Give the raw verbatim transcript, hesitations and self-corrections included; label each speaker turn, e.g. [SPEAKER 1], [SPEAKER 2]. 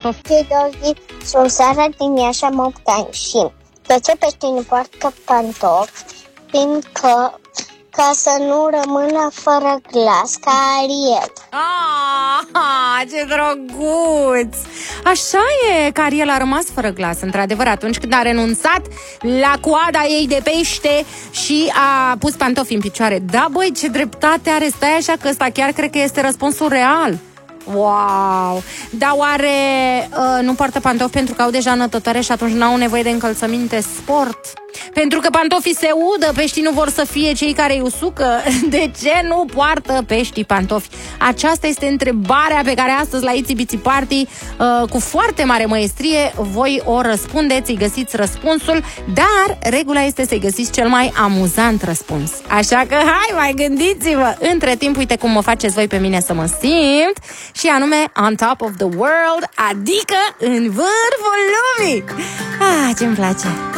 [SPEAKER 1] pantofi?
[SPEAKER 2] Dozi, sunt Sara din Iași, am opt ani și de ce peștii nu poartă pantofi? Fiindcă ca să nu rămână fără glas, ca Ariel.
[SPEAKER 1] Ah, ce drăguț! Așa e, că Ariel a rămas fără glas, într-adevăr, atunci când a renunțat la coada ei de pește și a pus pantofi în picioare. Da, băi, ce dreptate are, stai așa, că ăsta chiar cred că este răspunsul real. Wow! Dar oare uh, nu poartă pantofi pentru că au deja nătătoare și atunci n-au nevoie de încălțăminte sport? Pentru că pantofii se udă, peștii nu vor să fie cei care îi usucă. De ce nu poartă peștii pantofi? Aceasta este întrebarea pe care astăzi la Itsy Bitsy Party, uh, cu foarte mare măestrie, voi o răspundeți, îi găsiți răspunsul, dar regula este să-i găsiți cel mai amuzant răspuns. Așa că hai, mai gândiți-vă! Între timp, uite cum mă faceți voi pe mine să mă simt, și anume on top of the world, adică în vârful lumii. Ah, ce-mi place!